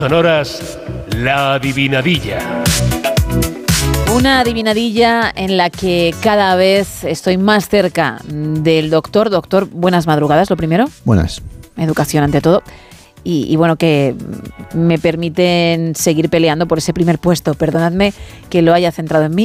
Sonoras, la adivinadilla. Una adivinadilla en la que cada vez estoy más cerca del doctor. Doctor, buenas madrugadas, lo primero. Buenas. Educación ante todo. Y bueno, que me permiten seguir peleando por ese primer puesto. Perdonadme que lo haya centrado en mí.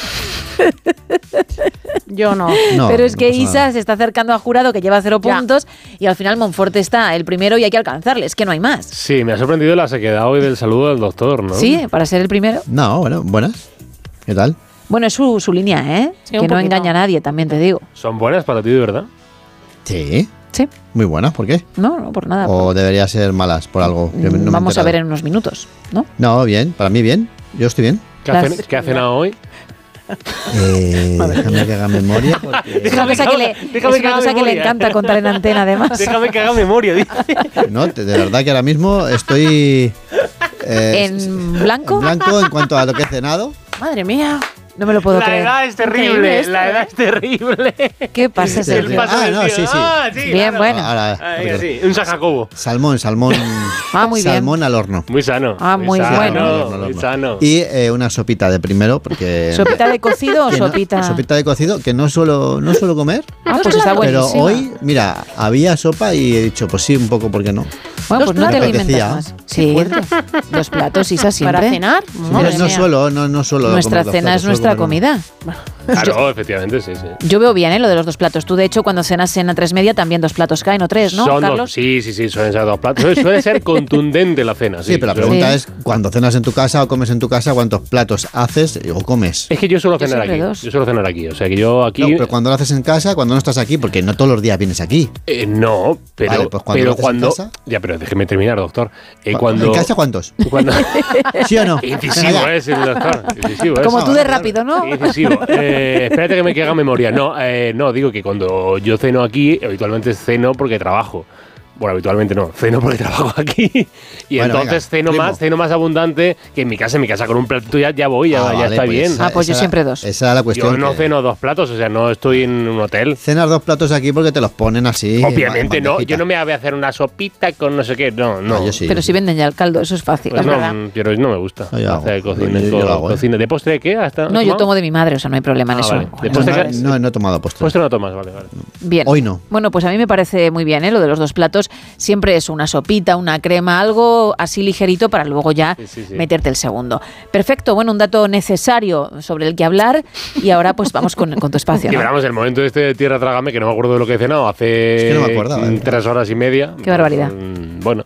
Yo no. Pero es que no pasa Isa nada. se está acercando a Jurado, que lleva 0 Ya. puntos, y al final Monforte está el primero y hay que alcanzarle. Es que no hay más. Sí, me ha sorprendido la sequedad hoy del saludo del doctor, ¿no? Sí, para ser el primero. No, bueno, buenas. ¿Qué tal? Bueno, es su línea, ¿eh? Sí, que un no poquito. engaña a nadie, también te digo. ¿Son buenas para ti, de verdad? Sí. Sí, Muy buenas, ¿por qué? no por nada. ¿O debería ser malas por algo? Que no me he Vamos a ver en enterado. unos minutos, ¿no? No, bien, para mí bien. Yo estoy bien. ¿Qué ha cenado hoy? Déjame que haga memoria. Porque... Es una cosa que le, déjame es que una haga cosa que le memoria. encanta contar en antena, además. Déjame que haga memoria, dice. No, de verdad que ahora mismo estoy... ¿En blanco? En blanco en cuanto a lo que he cenado. Madre mía. No me lo puedo La creer. edad es Increíble terrible, esto, la edad es terrible. ¿Qué pasa, El Sergio? paso del tío. Sí, sí. Sí, Bien, bueno. Ahora, Venga, sí, un sacacobo. salmón. Ah, muy bien. Salmón al horno. Muy sano. Ah, muy sano, bueno. Muy sano. Y una sopita de primero, porque... ¿Sopita de cocido o que no- sopita? sopita de cocido, que no suelo comer. Ah, pues está Pero buenísima. hoy, mira, había sopa y he dicho, pues sí, un poco, ¿por qué no? Bueno, pues no te Me alimentas apetecía. más. Sí, 2 platos, Isa, siempre. ¿Para cenar? Pero Madre no mía. suelo, no suelo. Nuestra comer dos cena platos, es suelo nuestra comer uno. comida. Claro, efectivamente, sí, sí. Yo veo bien, lo de los 2 platos. Tú, de hecho, cuando cenas cena 3:30, también 2 platos caen, o 3, ¿no, Son Carlos? dos, sí, suelen ser 2 platos. Suele ser contundente la cena. Sí, pero la Pero- pregunta Sí. es, cuando cenas en tu casa o comes en tu casa, ¿cuántos platos haces o comes? Es que yo suelo Yo cenar siempre aquí. 2. Yo suelo cenar aquí. O sea que yo aquí. No, pero cuando lo haces en casa, cuando no estás aquí, porque no todos los días vienes aquí. No, pero. Vale, pues cuando pero lo haces en casa. Ya, pero déjeme terminar, doctor. Cuando. ¿En casa cuántos? Cuando, ¿Sí o no? incisivo Venga, ya. es el doctor. Incisivo es. Como tú de claro. rápido, ¿no? Incisivo. Espérate que me haga memoria. No, digo que cuando yo ceno aquí, habitualmente ceno porque trabajo. Bueno, habitualmente no, ceno porque trabajo aquí. Y Bueno, entonces venga, ceno más abundante que en mi casa. En mi casa con un platito ya voy, ya Vale, está pues bien. Ah, pues yo esa- siempre 2. Esa era la cuestión. Yo no que ceno 2 platos, o sea, no estoy en un hotel. Cenas 2 platos aquí porque te los ponen así. Obviamente en no, bandejita. yo no me voy a hacer una sopita con no sé qué, no. No, yo sí. Pero si venden ya el caldo, eso es fácil. Pues es no, verdad. pero no me gusta. No, yo hago. Hacer cocina, Yo lo hago, ¿eh? cocina. ¿De postre qué? ¿Hasta No, yo tomo de mi madre, o sea, no hay problema en eso. vale. No, Después no he tomado postre. Postre no tomas, vale. Bien. Hoy no. Bueno, pues a mí me parece muy bien, lo de los 2 platos. Siempre es una sopita, una crema, algo así ligerito para luego ya Sí. meterte el segundo. Perfecto, bueno, un dato necesario sobre el que hablar y ahora pues vamos con tu espacio, Y ¿no? veramos el momento este de Tierra Trágame, que no me acuerdo de lo que he cenado, hace Es que no me acordaba, 3 horas y media. Qué barbaridad. Bueno,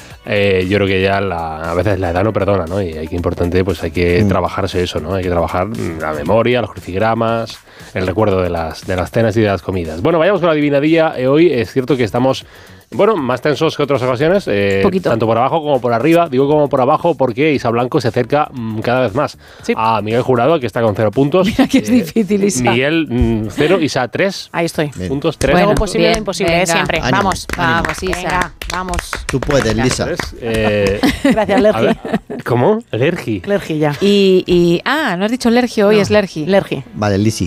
yo creo que ya a veces la edad no perdona, ¿no? Y hay que importante, pues hay que trabajarse eso, ¿no? Hay que trabajar la memoria, los crucigramas, el recuerdo de las cenas y de las comidas. Bueno, vayamos con la adivinadilla. Hoy es cierto que estamos... Bueno, más tensos que otras ocasiones, Poquito. tanto por abajo como por arriba. Digo como por abajo porque Isa Blanco se acerca cada vez más Sí. a Miguel Jurado, que está con 0 puntos. Mira que es difícil, Isa. Miguel 0, Isa 3 Ahí estoy. Bien. puntos, 3. Bueno, Algo posible bien, o imposible, venga. siempre. Ánimo, Vamos. Vamos, Isa. Venga, vamos. Tú puedes, Lisa. Gracias, A Lergi. ver, ¿cómo? Lergi. Lergi ya. No has dicho Lergio, hoy No, es Lergi. Lergi. Vale, Lisi.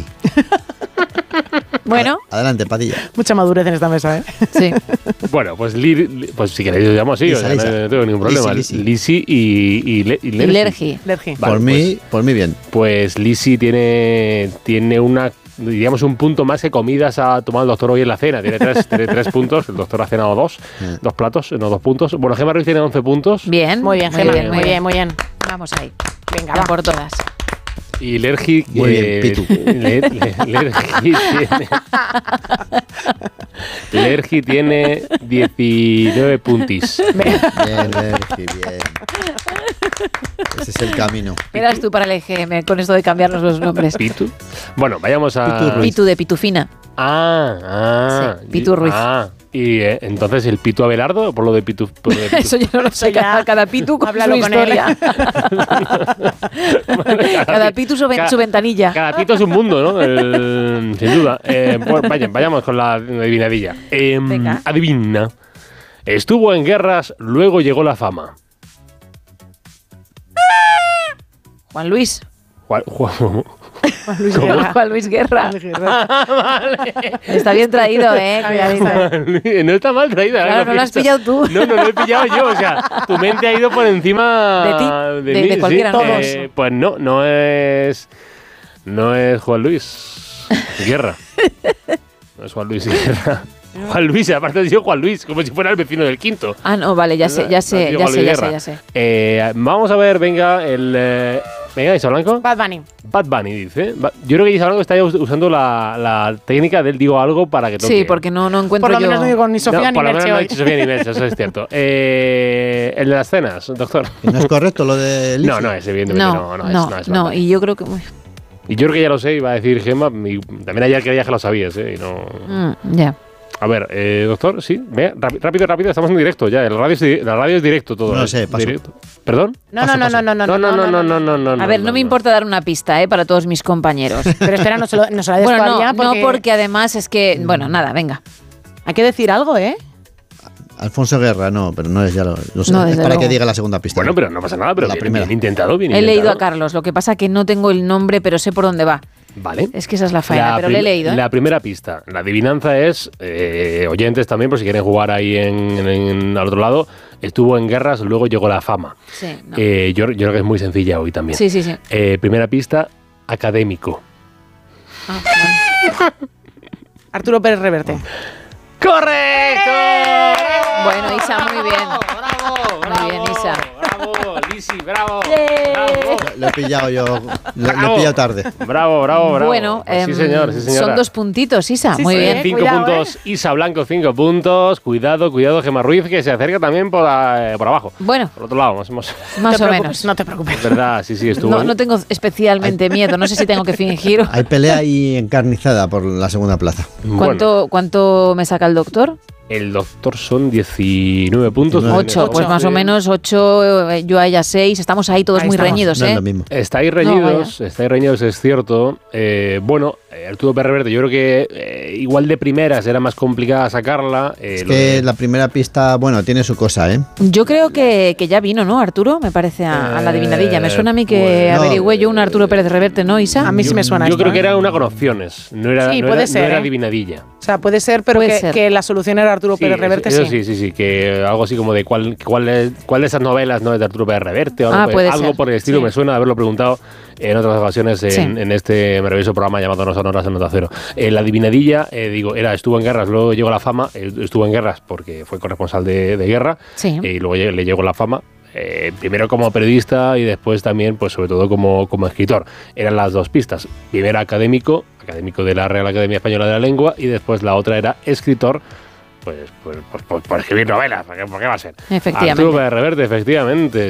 Bueno, Adelante, Padilla. Mucha madurez en esta mesa, ¿eh? sí. Bueno, pues, pues si queréis lo llamo así, Lisa, o sea, Lisa. no tengo ningún problema. Lisi. Lisi y Lergi. Lergi. Lergi. Vale, por mí bien. Pues Lisi tiene una, diríamos, un punto más que comidas ha tomado el doctor hoy en la cena. Tiene 3 puntos, el doctor ha cenado 2 platos, no 2 puntos. Bueno, Gemma Ruiz tiene 11 puntos. Bien. Muy bien, Gemma. muy bien. Muy bien. Vamos ahí. Venga, Va va. por todas. Y Lergi... Muy bien, Pitu. Lergi tiene 19 puntis. Bien, Lergi, bien. Ese es el camino. Eras tú para el EGM con esto de cambiarnos los nombres. ¿Pitu? Bueno, vayamos a... Pitu Ruiz. Pitu de Pitufina. Sí, Pitu Ruiz. Y entonces el Pitu Abelardo, por lo de Pitu... por lo de Pitu. Eso yo no lo sé. Ya. Cada Pitu con Háblalo su con historia. Cada Pitu su ventanilla. Cada Pitu es un mundo, ¿no? Sin duda. Pues vayamos con la adivinadilla. Venga. Adivina. Estuvo en guerras, luego llegó la fama. Juan Luis. Juan Juan Luis ¿Cómo? Guerra. Juan Luis Guerra. Juan Luis Guerra. Vale. Está bien traído, cuidadito. No está mal traída. Claro, no lo has pillado tú. No lo he pillado yo. O sea, tu mente ha ido por encima De ti, mí, de cualquiera, sí. todos. Pues no es Juan Luis Guerra. No es Juan Luis Guerra. Juan Luis, aparte ha sido Juan Luis, como si fuera el vecino del quinto. Ah, no, vale, ya sé. Vamos a ver, venga, venga, Isa Blanco. Bad Bunny. Bad Bunny dice. Yo creo que Isa Blanco está ya usando la técnica del digo algo para que toque. Sí, porque no encuentro Por lo yo... menos no digo ni Sofía ni por lo menos Merche no ha hoy. dicho Sofía ni Merche, eso es cierto. El de las cenas, doctor. ¿Y no es correcto lo de Lizzy? No es, evidentemente no es. No, y yo creo que... Y yo creo que ya lo sé, iba a decir Gemma, y también ayer creía que lo sabías, y no... Ya. A ver, doctor, sí, venga, rápido, estamos en directo ya, la radio es directo todo. No lo sé, paso. Directo. ¿Perdón? No. No. A ver, no me importa dar una pista, para todos mis compañeros. Pero espera, no se la des Bueno, todavía no, porque además es que... Bueno, nada, venga. Hay que decir algo, ¿eh? Alfonso Guerra, no, pero no es ya lo sé. No, es desde para luego. que diga la segunda pista. Bueno, pero no pasa nada, pero La bien, primera. bien intentado, bien He intentado. leído a Carlos, lo que pasa que no tengo el nombre, pero sé por dónde va. Vale. Es que esa es la faena, pero le he leído. La primera pista, la adivinanza es, oyentes también, por si quieren jugar ahí al otro lado, estuvo en guerras, luego llegó la fama. Sí, no. Yo creo que es muy sencilla hoy también. Sí. Primera pista, académico. Ah, bueno. Arturo Pérez Reverte. ¡Correcto! Bueno, Isa, muy bien. ¡Bravo! Muy bien, Isa. ¡Bravo, Lizzy! ¡Bravo! Lo he pillado yo, lo he pillado tarde. ¡Bravo! Bueno, sí, señor, sí, señora. son 2 puntitos, Isa. Sí, muy sí, bien. 5 Cuidado, puntos, Isa Blanco, 5 puntos. Cuidado, Gemma Ruiz, que se acerca también por abajo. Bueno, Por otro lado, más más o menos. No te preocupes. Es verdad, sí, estuvo. No tengo especialmente miedo. No sé si tengo que fingir. Hay pelea ahí encarnizada por la segunda plaza. Bueno, ¿Cuánto me saca el doctor? el doctor son 19 puntos. 8, pues más o menos 8, yo a ella 6. Estamos ahí todos Ahí muy estamos. reñidos, No es ¿eh? lo mismo. Estáis reñidos, es cierto. Bueno, Arturo Pérez Reverte, yo creo que igual de primeras era más complicada sacarla. Es que la primera pista, bueno, tiene su cosa, ¿eh? Yo creo que ya vino, ¿no, Arturo? Me parece a la adivinadilla. Me suena a mí que pues, averigüé yo un Arturo Pérez Reverte, ¿no, Isa? A mí sí me suena Yo esto, creo que ¿eh? era una con opciones, no era, Sí, no puede era, ser, no era ¿eh? adivinadilla. O sea, puede ser, pero Puede ser. que la solución era Arturo Pérez Reverte, eso sí. sí, que algo así como de cuál de esas novelas no es de Arturo Pérez Reverte o algo, puede algo ser. por el estilo, Sí. me suena haberlo preguntado en otras ocasiones Sí. en este maravilloso programa llamado No Sonoras en Nota Cero. La adivinadilla, estuvo en guerras, luego llegó la fama, estuvo en guerras porque fue corresponsal de guerra, Sí. y luego le llegó la fama. Primero como periodista y después también, pues sobre todo como escritor. Eran las dos pistas. Primero académico de la Real Academia Española de la Lengua, y después la otra era escritor, pues por escribir novelas. ¿Por qué va a ser? Efectivamente. Arturo Pérez Reverte, efectivamente.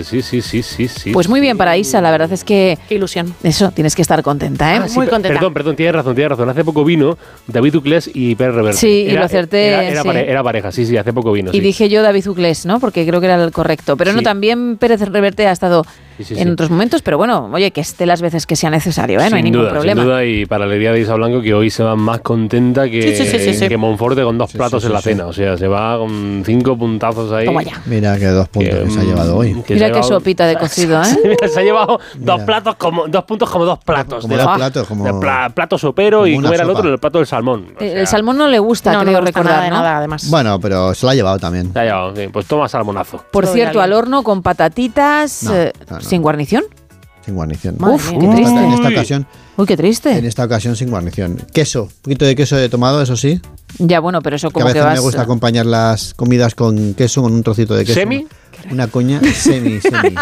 Sí. Pues muy bien para Isa, la verdad es que Qué ilusión. eso, tienes que estar contenta, ¿eh? Muy contenta. Perdón, tienes razón. Hace poco vino David Uclés y Pérez Reverte. Sí, y lo acerté, Era, sí. era pareja, sí, hace poco vino. Y sí. dije yo David Uclés, ¿no? Porque creo que era el correcto. Pero no, Sí. también Pérez Reverte ha estado Sí. en otros momentos, pero bueno, oye, que esté las veces que sea necesario, ¿eh? No hay Sin ningún duda, problema. Sin duda, y para la alegría de Isa Blanco, que hoy se va más contenta que, que Monforte con 2 platos en la cena. O sea, se va con 5 puntazos ahí. Toma ya. Mira que 2 puntos que se ha llevado hoy. que Mira se ha qué llevado- sopita de cocido, ¿eh? Se ha llevado 2 Mira. puntos como 2 platos. Como de- dos platos, como- de plato sopero, como y una ¿cómo era el sopa. otro? El plato del salmón. O sea, El salmón no le gusta, No, creo no me gusta recordar, nada de ¿no? nada, además. Bueno, pero se lo ha llevado también. Se ha llevado, sí. Pues toma salmonazo. Por Todo cierto, bien. al horno con patatitas, No, no. sin guarnición. Sin guarnición. Madre Uf, mía, qué En triste. esta ocasión, Uy, qué en triste. esta ocasión sin guarnición. Queso, un poquito de queso he tomado, eso sí. Ya, bueno, pero eso Que a como que veces vas... me gusta acompañar las comidas con queso, con un trocito de queso. ¿Semi? Una coña semi.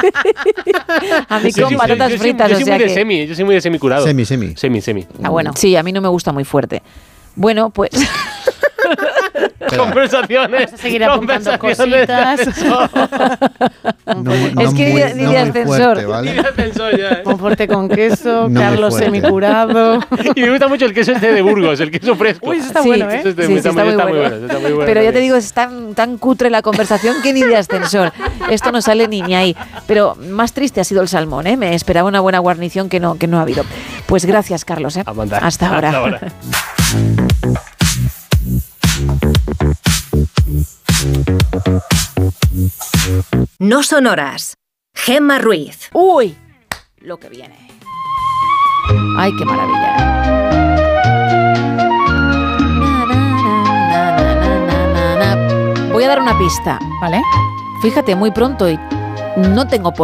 A mí Sí, con sí, patatas yo fritas, yo o soy sea muy de que... semi, yo soy muy de semi curado. Semi. Semi. Ah, bueno. Sí, a mí no me gusta muy fuerte. Bueno, pues... Conversaciones. Vamos a seguir apuntando conversaciones de cositas. ascensor. Es que ni de ascensor. Y ¿vale? de ascensor ya, ¿eh? Conforte con queso, No muy Carlos fuerte. semicurado. Y me gusta mucho el queso este de Burgos, el queso fresco. Uy, eso está Sí, bueno, ¿eh? Eso está Sí, muy- sí, está está muy muy bueno, está muy bueno Pero ya te también. digo, es tan cutre la conversación que ni de ascensor. Esto no sale ni ahí. Pero más triste ha sido el salmón, ¿eh? Me esperaba una buena guarnición que no ha habido. Pues gracias, Carlos, ¿eh? A mandar. Hasta ahora. Hasta ahora. No Sonoras. Gemma Ruiz. Uy, lo que viene. ¡Ay, qué maravilla! Voy a dar una pista. ¿Vale? Fíjate, muy pronto y no tengo